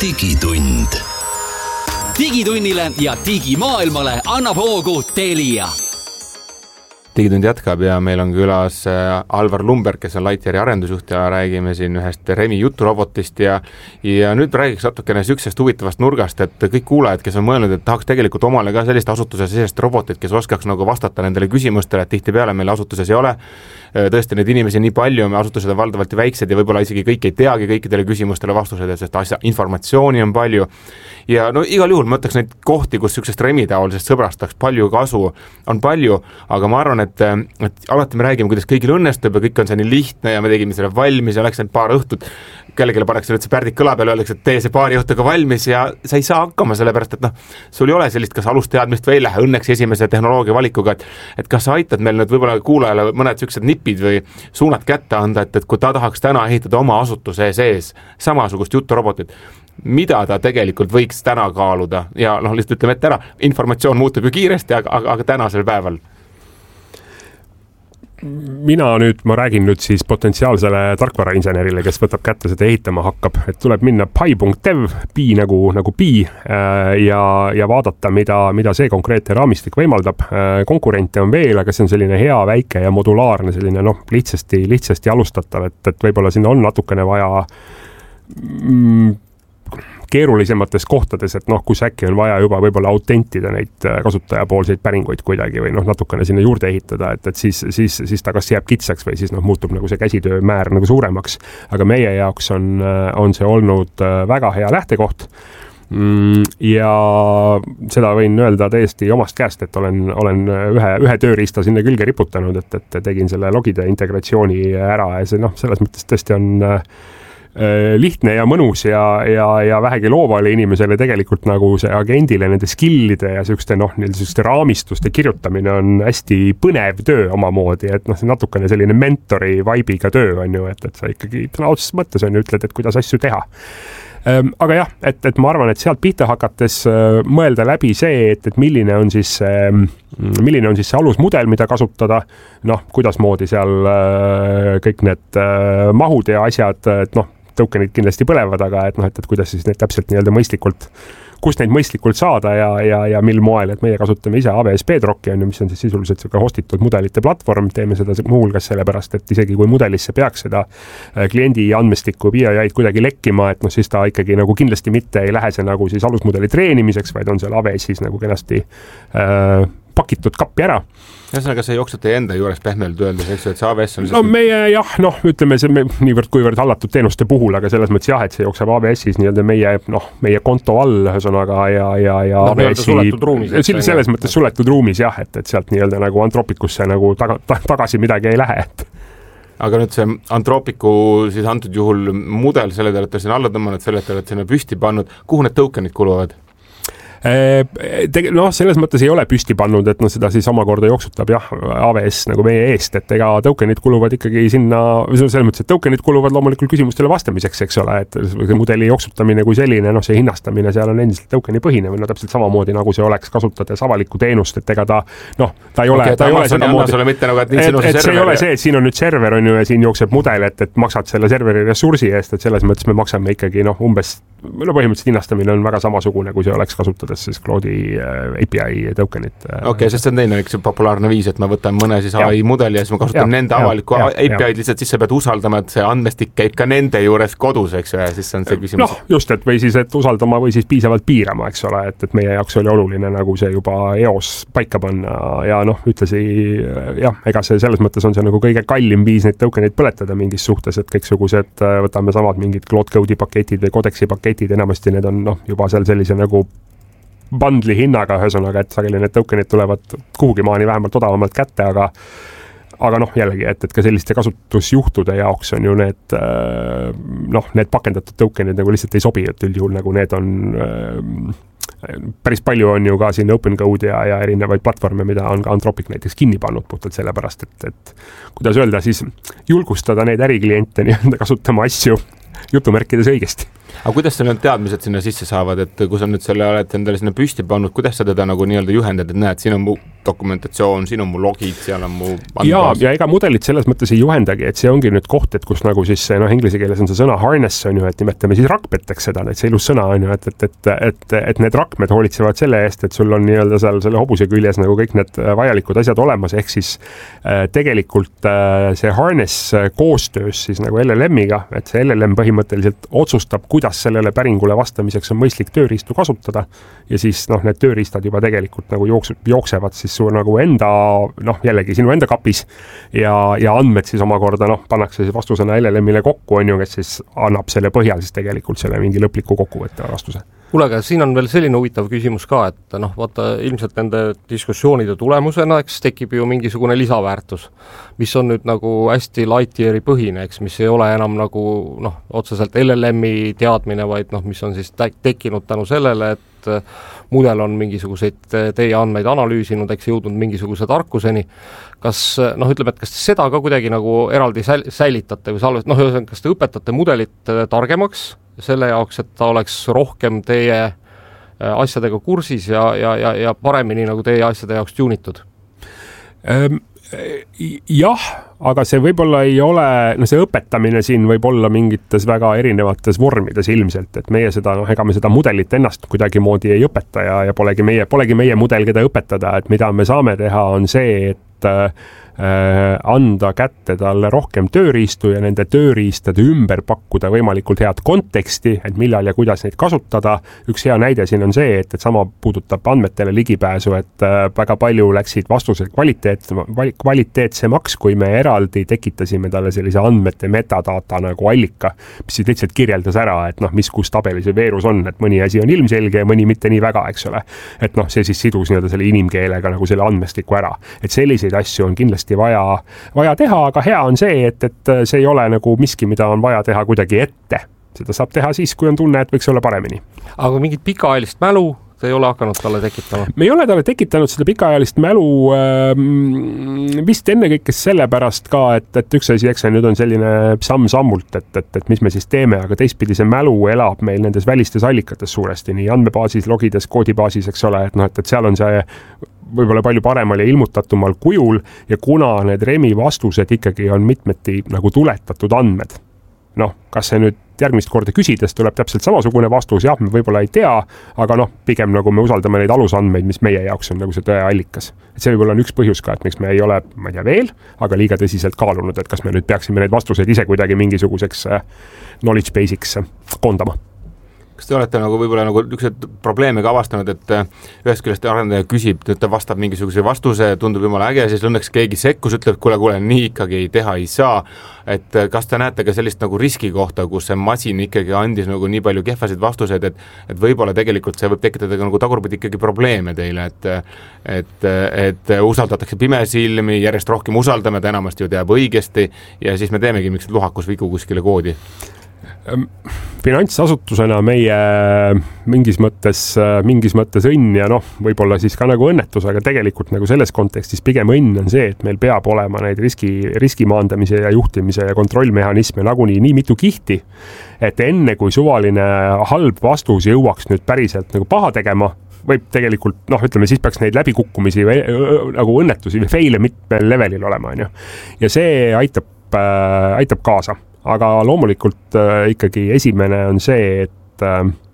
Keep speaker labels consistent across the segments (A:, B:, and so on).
A: digitund.
B: Digitunnile ja digimaailmale annab hoogu Telia.
C: Digitund jätkab ja meil on külas Alvar Lumberg, kes on Lightyeari arendusjuht ja räägime siin ühest Remi juturobotist ja nüüd räägiks natukene süksest huvitavast nurgast, et kõik kuulajad, kes on mõelnud, et tahaks tegelikult omale ka sellist asutuses sellist robotit, kes oskaks nagu vastata nendele küsimustele, et tihtipeale meil asutuses ei ole tõesti neid inimesi nii palju, me asutused on valdavalt väiksed ja võib-olla isegi kõik ei teagi kõikidele küsimustele vastused, sest informatsiooni on palju ja no igal juhul ma ütleks neid kohti, kus süksest Remi taolisest sõbrast tahaks palju kasu, on palju, aga ma arvan, et alati me räägime, kuidas kõigil õnnestub ja kõik on see nii lihtne ja me tegime selle valmis ja läks ainult paar õhtut, kellelegi pannakse nüüd see pärdik kõla peale, öeldakse, et tee see paari õhtuga valmis ja sa ei saa hakkama sellepärast, et sul ei ole sellist kas alusteadmist või ei lähe õnneks esimese tehnoloogia valikuga, et kas sa aitad meil nüüd võib-olla kuulajale mõned sellised nipid või suunad kätte anda, et kui ta tahaks täna ehitada oma asutuse sees samasugust juturobotit, mida ta tegelikult võiks täna kaaluda ja lihtsalt ütleme ette ära, informatsioon muutub ju kiiresti, aga tänasel päeval
D: ma räägin nüüd siis potentsiaalsele tarkvarainsenerile, kes võtab kätte seda ehitama hakkab, et tuleb minna pi.dev, pi nagu pi ja vaadata, mida see konkreetne raamistik võimaldab. Konkurente on veel, aga see on selline hea, väike ja modulaarne, selline lihtsasti alustatav, et võib-olla sinna on natukene vaja keerulisemates kohtades, et kus äkki on vaja juba võib-olla autentida neid kasutajapoolseid päringuid kuidagi või natukene sinna juurde ehitada, et siis ta kas jääb kitsaks või siis muutub nagu see käsitöö määr nagu suuremaks. Aga meie jaoks on see olnud väga hea lähtekoht ja seda võin öelda täiesti omast käest, et olen ühe tööriista sinna külge riputanud, et tegin selle logide integratsiooni ära ja see selles mõttes tõesti on lihtne ja mõnus ja vähegi loovale inimesele tegelikult nagu see agendile nende skillide ja selliseste raamistuste kirjutamine on hästi põnev töö omamoodi, et see natukene selline mentori vibe'iga töö on ju, et sa ikkagi täna otseses mõttes on ju ütled, et kuidas asju teha. Aga jah, et ma arvan, et sealt pihta hakates mõelda läbi see, et milline on siis see alusmudel, mida kasutada, kuidas moodi seal kõik need mahud ja asjad, et tokenid kindlasti põlevad, aga et kuidas siis need täpselt nii-öelda mõistlikult, kust neid mõistlikult saada ja mil moel, et meie kasutame ise AWS Bedrocki, mis on siis sisuliselt hostitud mudelite platvorm, teeme seda muuhulgas sellepärast, et isegi kui mudelisse peaks seda kliendi andmestikku BI-d kuidagi lekkima, et siis ta ikkagi nagu kindlasti mitte ei lähe see nagu siis alusmudeli treenimiseks, vaid on seal AWS-is nagu kenasti pakitud kappi ära.
C: Ühesõnaga, see jookseb teie enda juures pehmelt öeldes, eks ju, et see AWS on...
D: meie ütleme see niivõrd kuivõrd hallatud teenuste puhul, aga selles mõttes jah, et see jookseb AWS-is nii-öelda meie konto all, ühesõnaga ja AWS-i selles mõttes suletud ruumis jah, et sealt nii-öelda nagu Antropikusse nagu tagasi midagi ei lähe, et
C: aga nüüd see Antropiku siis antud juhul mudel, selle te olete siin alla tõmmanud, selle te olete sinna püsti pannud, kuhu need tokenid kuluvad?
D: Selles mõttes ei ole püsti pannud, et seda siis omakorda jooksutab AWS nagu meie eest, et ega tokenid kuluvad ikkagi sinna, selles mõttes, et tokenid kuluvad loomulikult küsimustele vastamiseks, eks ole, et see mudeli jooksutamine kui selline, see hinnastamine seal on endiselt tokeni põhine või täpselt samamoodi nagu see oleks kasutades avalikku teenust, et ega ta ei ole seda moodi, et see ei ole see, et siin on nüüd server on ju ja siin jookseb mudel, et maksad selle serveri ressursi eest, et selles mõttes me maksame ikkagi umbes põhimõtteliselt hinnastamine on väga samasugune, kui see oleks kasutades siis Cloudi API tokenit.
C: Okei, sest see on teine üks populaarne viis, et ma võtan mõne siis AI mudeli ja siis ma kasutan nende avalikku API-d lihtsalt, siis sa pead usaldama, et see andmestik käib ka nende juures kodus, eks ju, ja siis on see küsimus.
D: Just, et või siis, et usaldama või siis piisavalt piirama, eks ole, et meie jaoks oli oluline nagu see juba EOS paika panna ja ütlesi, ega see selles mõttes on see nagu kõige kallim viis neid tokenid põletada mingis suhtes, et kõiksugused võtame samad mingid Cloud Code'i paketid või Codexi paketid, enamasti need on juba seal sellise nagu bundli hinnaga, ühesõnaga, et sageli need tokenid tulevad kuhugi maani vähemalt odavamalt kätte, aga jällegi, et ka selliste kasutusjuhtude jaoks on ju need pakendatud tokenid nagu lihtsalt ei sobi, et üldjuhul nagu need on päris palju on ju ka siin OpenCode ja erinevaid platvorme, mida on ka Anthropic näiteks kinni pannud puhtalt sellepärast, et kuidas öelda, siis julgustada neid ärikliente nii-öelda kasutama asju jutumärkides õigesti.
C: Aga kuidas sa need teadmised sinna sisse saavad, et kui sa nüüd selle oled endale sinna püsti pannud, kuidas sa teda nagu nii-öelda juhendad, et näed, siin on dokumentatsioon, siin on mu logid, seal on mu
D: ja ega mudelit selles mõttes ei juhendagi, et see ongi nüüd koht, et kus nagu siis inglise keeles on see sõna harness on ju, et nimetame siis rakmeteks seda, et see ilus sõna on ju, et need rakmed hoolitsevad selle eest, et sul on nii-öelda seal selle hobuse küljes nagu kõik need vajalikud asjad olemas, ehk siis tegelikult see harness koostöös siis nagu LLM-iga, et see LLM põhimõtteliselt otsustab, kuidas sellele päringule vastamiseks on mõistlik tööriistu kasutada ja siis need tööriistad juba tegelikult nagu jooksevad siis su nagu enda, jällegi sinu enda kapis ja andmed siis omakorda pannakse siis vastusena LLM-ile kokku, on ju, kes siis annab selle põhjal siis tegelikult selle mingi lõpliku kokkuvõtte vastuse.
A: Kuule, aga siin on veel selline huvitav küsimus ka, et vaata ilmselt nende diskussioonide tulemusena, eks tekib ju mingisugune lisaväärtus, mis on nüüd nagu hästi Lightyeari põhine, eks, mis ei ole enam nagu otseselt LLM-i teadmine, vaid mis on siis tekkinud tänu sellele, et mudel on mingisuguseid teie andmeid analüüsinud, eks jõudnud mingisuguse tarkuseni. Kas, ütleme, et kas seda ka kuidagi nagu eraldi säilitate või salvestate, kas te õpetate mudelit targemaks selle jaoks, et ta oleks rohkem teie asjadega kursis ja paremini nagu teie asjade jaoks tuunitud?
D: Jah, aga see võib-olla ei ole, see õpetamine siin võib olla mingites väga erinevates vormides ilmselt, et meie seda, ega me seda mudelit ennast kuidagimoodi ei õpeta ja polegi meie mudel, keda õpetada, et mida me saame teha, on see, et anda kätte talle rohkem tööriistu ja nende tööriistade ümber pakkuda võimalikult head konteksti, et millal ja kuidas neid kasutada. Üks hea näide siin on see, et sama puudutab andmetele ligipääsu, et väga palju läksid vastused kvaliteetsemaks, kui me eraldi tekitasime talle sellise andmete metadata nagu allika, mis siis lihtsalt kirjeldas ära, et mis kus tabelis see veerus on, et mõni asi on ilmselge ja mõni mitte nii väga, eks ole. Et see siis sidus nii-öelda selle inimkeelega nagu selle andmestiku ära. Et selliseid asju on kindlasti vaja teha, aga hea on see, et see ei ole nagu miski, mida on vaja teha kuidagi ette. Seda saab teha siis, kui on tunne, et võiks olla paremini.
A: Aga mingit pikaajalist mälu te ei ole hakanud talle tekitama?
D: Me ei ole talle tekitanud seda pikaajalist mälu vist ennekõike sellepärast ka, et üks asi, eks nüüd on selline samm-sammult, et mis me siis teeme, aga teistpidi see mälu elab meil nendes välistes allikates suuresti, nii andmebaasis, logides, koodibaasis, eks ole, et seal on see võib-olla palju paremal ja ilmutatumal kujul ja kuna need REMi vastused ikkagi on mitmeti nagu tuletatud andmed. Kas see nüüd järgmist korda küsides tuleb täpselt samasugune vastus, jah, me võib-olla ei tea, aga pigem nagu me usaldame neid alusandmeid, mis meie jaoks on nagu see tõeallikas. Et see võib-olla on üks põhjus ka, et miks me ei ole, ma ei tea veel, aga liiga tõsiselt kaalunud, et kas me nüüd peaksime neid vastuseid ise kuidagi mingisuguseks knowledge base'iks koondama.
C: Kas te olete nagu võib-olla nagu niisugused probleeme ka avastanud, et ühest küljest arendaja küsib, ta vastab mingisuguse vastuse, tundub jumala äge, siis õnneks keegi sekkus, ütleb, kuule, nii ikkagi teha ei saa. Et kas te näete ka sellist nagu riski kohta, kus see masin ikkagi andis nagu nii palju kehvasid vastuseid, et võib-olla tegelikult see võib tekitada ka nagu tagurpidi ikkagi probleeme teile, et usaldatakse pimesilmi, järjest rohkem usaldame, ta enamasti ju teab õigesti ja siis me teemegi mingisugused luhakusvigu kuskile koodi.
D: Finantsasutusena meie mingis mõttes õnn ja võib-olla siis ka nagu õnnetus, aga tegelikult nagu selles kontekstis pigem õnn on see, et meil peab olema neid riskimaandamise ja juhtimise ja kontrollmehhanisme nagunii nii mitu kihti, et enne kui suvaline halb vastus jõuaks nüüd päriselt nagu paha tegema, võib tegelikult, ütleme, siis peaks neid läbikukkumisi või nagu õnnetusi või feile mitmel levelil olema, on ju. Ja see aitab kaasa. Aga loomulikult ikkagi esimene on see, et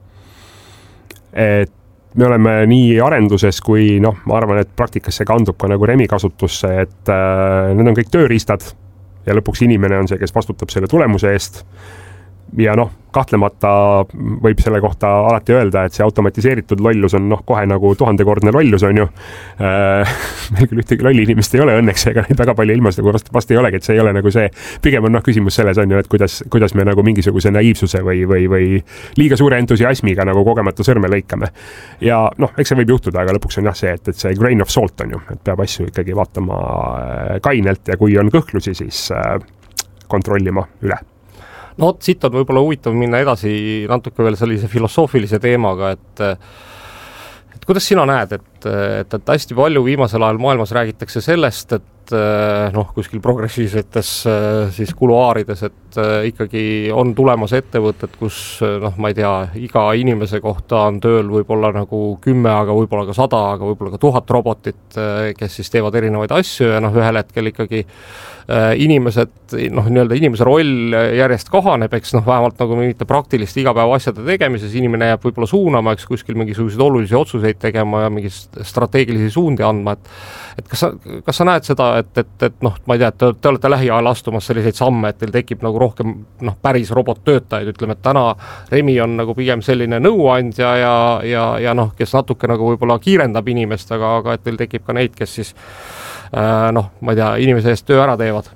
D: me oleme nii arenduses kui ma arvan, et praktikas see kandub ka nagu REMi kasutusse, et need on kõik tööriistad ja lõpuks inimene on see, kes vastutab selle tulemuse eest. Ja kahtlemata võib selle kohta alati öelda, et see automatiseeritud lollus on kohe nagu 1000-kordne lollus, on ju. Meil küll ühtegi lolli inimest ei ole õnneks, ega neid väga palju ilmas nagu vast ei olegi, et see ei ole nagu see, pigem on küsimus selles on ju, et kuidas me nagu mingisuguse naiivsuse või liiga suure entusiasmiga nagu kogemata sõrme lõikame. Ja eks see võib juhtuda, aga lõpuks on see, et see grain of salt on ju, et peab asju ikkagi vaatama kainelt ja kui on kõhklusi, siis kontrollima üle.
A: Siit on võib-olla huvitav minna edasi natuke veel sellise filosoofilise teemaga, et kuidas sina näed, et hästi palju viimasel ajal maailmas räägitakse sellest, et noh, kuskil progressiivsetes siis kuluaarides, et ikkagi on tulemas ettevõtted, kus noh, ma ei tea, iga inimese kohta on tööl võib-olla nagu 10, aga võib-olla ka 100, aga võib-olla ka 1000 robotit, kes siis teevad erinevaid asju ja noh, ühel hetkel ikkagi inimesed, noh, nii-öelda inimese roll järjest kahaneb, eks noh, vähemalt nagu mitte praktiliste igapäeva asjade tegemises, inimene jääb võib-olla suunama, eks kuskil mingisuguseid olulisi otsuseid tegema ja mingi strateegilisi suundi andma, et kas sa näed seda, et noh, ma ei tea, et te olete lähiajal astumas selliseid samme, et teil tekib nagu rohkem noh, päris robottöötajaid, ütleme, et täna Remi on nagu pigem selline nõuandja ja noh, kes natuke nagu võib-olla kiirendab inimest, aga et teil tekib ka neid, kes siis noh, ma ei tea, inimese eest töö ära teevad?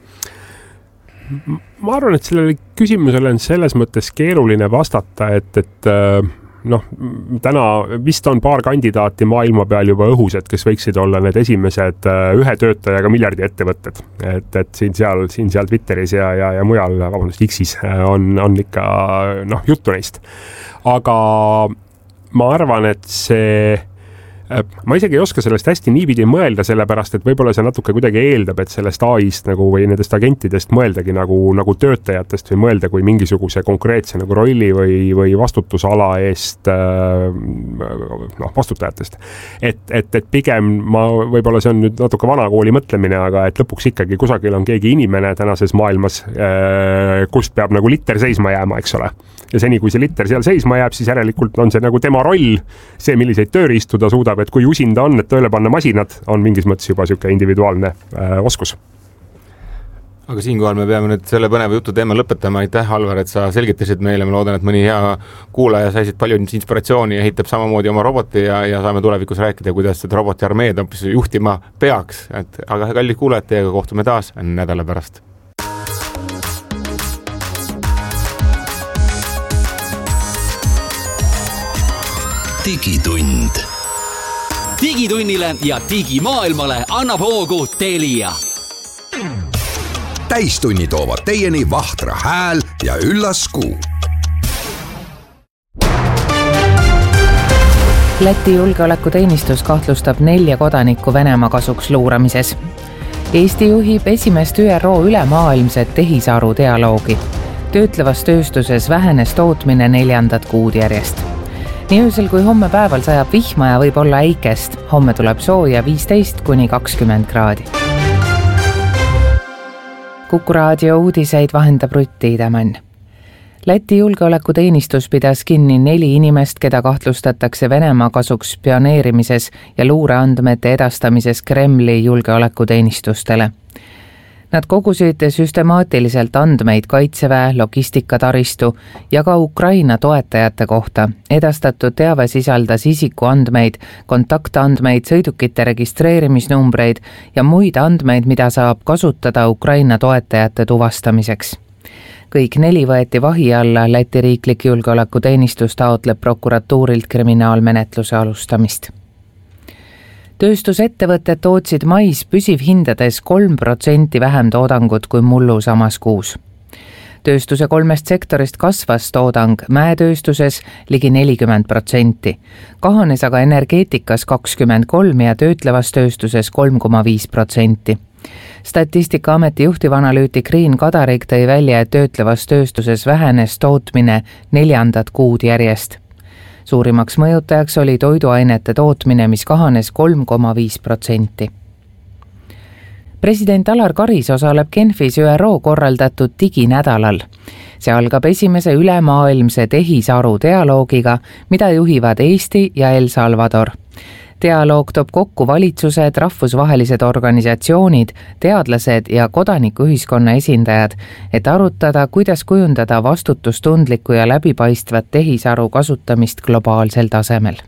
D: Ma arvan, et sellele küsimusele on selles mõttes keeruline vastata, et noh, täna vist on paar kandidaati maailma peal juba õhus, et kes võiksid olla need esimesed ühe töötajaga miljardi ettevõtted. Et siin-seal Twitteris ja mujal, vabandust, X-is on ikka noh, juttu neist. Aga ma arvan, et ma isegi ei oska sellest hästi niipidi mõelda, sellepärast, et võib-olla see natuke kuidagi eeldab, et sellest AI-st nagu või nendest agentidest mõeldagi nagu töötajatest või mõelda kui mingisuguse konkreetse nagu rolli või vastutusala eest noh, vastutajatest. Et pigem võib-olla see on nüüd natuke vanakooli mõtlemine, aga et lõpuks ikkagi kusagil on keegi inimene tänases maailmas, kust peab nagu liter seisma jääma, eks ole. Ja seni, kui see liter seal seisma jääb, siis järelikult on see nagu tema roll, see, milliseid tööriistu ta suudab, et kui usin ta on, et tööle panna masinad, on mingis mõttes juba selline individuaalne oskus.
C: Aga siinkohal me peame nüüd selle põneva jutu teema lõpetama. Aitäh, Alvar, et sa selgitasid meile. Ma loodan, et mõni hea kuulaja saisid palju inspiratsiooni ja ehitab samamoodi oma roboti ja saame tulevikus rääkida, kuidas seda roboti armeed juhtima peaks. Aga kallid kuulajad, teiega kohtume taas nädala pärast.
B: Digitund. Digitunnile ja digimaailmale annab hoogu Telia.
E: Täistunni toovad teieni Vahtra hääl ja Üllas Kuu.
F: Läti julgeolekuteenistus kahtlustab 4 kodanikku Venemaa kasuks luuramises. Eesti juhib esimest ÜRO ülemaailmset tehisaru dialoogi. Töötlevas tööstuses vähenes tootmine 4. kuud järjest. Nii öösel kui homme päeval sajab vihma ja võib olla äikest. Homme tuleb sooja 15–20 kraadi. Kuku raadio uudiseid vahendab Rutt Tiidemann. Läti julgeolekuteenistus pidas kinni 4 inimest, keda kahtlustatakse Venemaa kasuks spioneerimises ja luureandmete edastamises Kremli julgeolekuteenistustele. Nad kogusid süstemaatiliselt andmeid kaitseväe, logistikataristu ja ka Ukraina toetajate kohta. Edastatud teave sisaldas isikuandmeid, kontaktandmeid, sõidukite registreerimisnumbreid ja muid andmeid, mida saab kasutada Ukraina toetajate tuvastamiseks. Kõik 4 võeti vahi alla, Läti riiklik julgeolekuteenistus taotleb prokuratuurilt kriminaalmenetluse alustamist. Tööstusettevõtted tootsid mais püsivhindades 3% vähem toodangut kui mullu samas kuus. Tööstuse 3 sektorist kasvas toodang mäetööstuses ligi 40%. Kahanes aga energeetikas 23% ja töötlevas tööstuses 3,5%. Statistikaameti juhtivanalüütik Riin Kadarik tõi välja, et töötlevas tööstuses vähenes tootmine 4. kuud järjest. Suurimaks mõjutajaks oli toiduainete tootmine, mis kahanes 3,5%. President Alar Karis osaleb Genfis ÜRO korraldatud diginädalal. See algab esimese ülemaailmse tehisaru dialoogiga, mida juhivad Eesti ja El Salvador. Dialoog toob kokku valitsused, rahvusvahelised organisatsioonid, teadlased ja kodanikuühiskonna esindajad, et arutada, kuidas kujundada vastutustundlikku ja läbipaistvat tehisaru kasutamist globaalsel tasemel.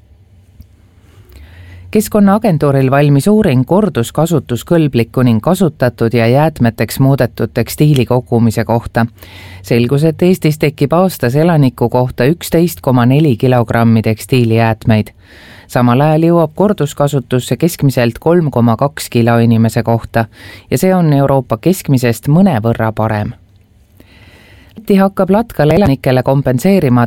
F: Keskkonnaagentuuril valmis uuring korduskasutuskõlbliku ning kasutatud ja jäätmeteks muudetud tekstiili kogumise kohta. Selgus, et Eestis tekib aastas elaniku kohta 11,4 kilogrammi tekstiilijäätmeid. Samal ajal jõuab korduskasutusse keskmiselt 3,2 kilo inimese kohta ja see on Euroopa keskmisest mõnevõrra parem. Läti hakkab Latkale elanikele kompenseerima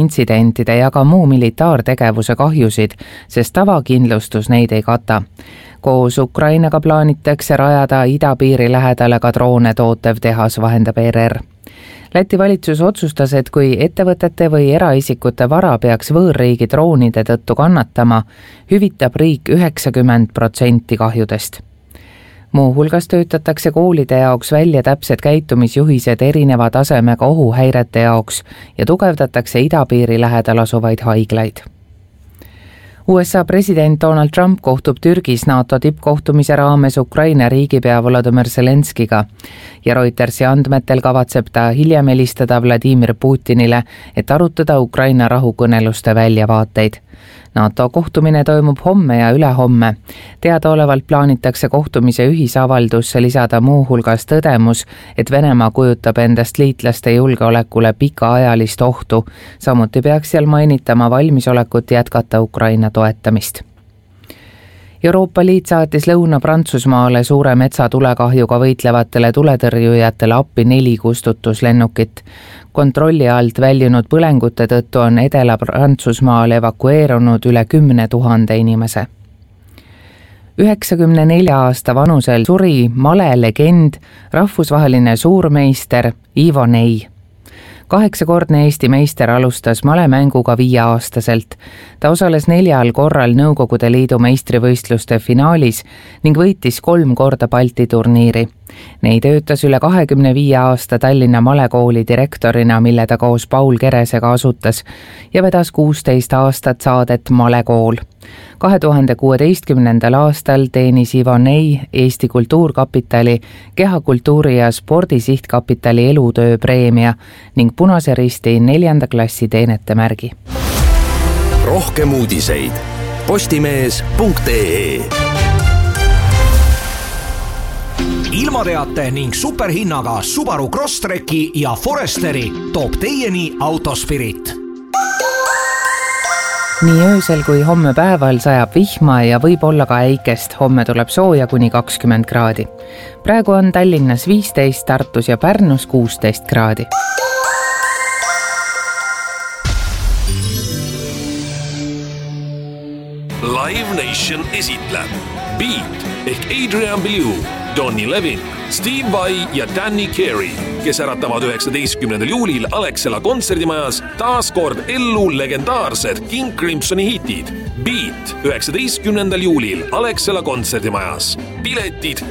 F: drooniintsidentide ja ka muu militaartegevuse kahjusid, sest tavakindlustus neid ei kata. Koos Ukrainaga plaanitakse rajada idapiiri lähedale ka droone tootev tehas, vahendab ERR. Läti valitsus otsustas, et kui ettevõtete või eraisikute vara peaks võõrriigi droonide tõttu kannatama, hüvitab riik 90% kahjudest. Muuhulgas töötatakse koolide jaoks välja täpsed käitumisjuhised erineva tasemega ohuhäirete jaoks ja tugevdatakse idapiiri lähedal asuvaid haiglaid. USA president Donald Trump kohtub Türgis NATO tippkohtumise raames Ukraina riigipea Volodymyr Zelenskiga ja Reutersi andmetel kavatseb ta hiljem helistada Vladimir Putinile, et arutada Ukraina rahukõneluste väljavaateid. NATO kohtumine toimub homme ja ülehomme. Teadaolevalt plaanitakse kohtumise ühisavaldusse lisada muuhulgas tõdemus, et Venemaa kujutab endast liitlaste julgeolekule pikaajalist ohtu. Samuti peaks seal mainitama valmisolekut jätkata Ukraina toetamist. Euroopa Liit saatis Lõuna-Prantsusmaale suure metsatulekahjuga võitlevatele tuletõrjujatele appi 4 kustutuslennukit. Kontrolli alt väljunud põlengute tõttu on Edela-Prantsusmaal evakueerunud üle 10 000 inimese. 94 aasta vanusel suri malelegend, rahvusvaheline suurmeister Ivo Ney. 8-kordne Eesti meister alustas malemänguga 5-aastaselt. Ta osales 4 korral Nõukogude Liidu meistrivõistluste finaalis ning võitis 3 korda Balti turniiri. Nei töötas üle 25 aasta Tallinna malekooli direktorina, mille ta koos Paul Keresega asutas ja vedas 16 aastat saadet Malekool. 2016. aastal teenis Ivo Ney Eesti Kultuurkapitali, Kehakultuuri ja Spordisihtkapitali elutöö preemia ning Punase Risti 4. klassi teenetemärgi.
E: Rohkem uudiseid postimees.ee.
G: Ilmateate ning superhinnaga Subaru Crosstreki ja Foresteri toob teieni Autospirit.
F: Nii öösel kui homme päeval sajab vihma ja võib olla ka äikest. Homme tuleb sooja kuni 20 kraadi. Praegu on Tallinnas 15, Tartus ja Pärnus 16 kraadi.
H: Live Nation esitleb Beat ehk Adrian Belew, Donny Levin, Steve Vai ja Danny Carey, kes äratavad 19. juulil Alexela kontserdimajas taas kord ellu legendaarsed King Crimsoni hitid. Beat 19. juulil Alexela kontserdimajas. Piletid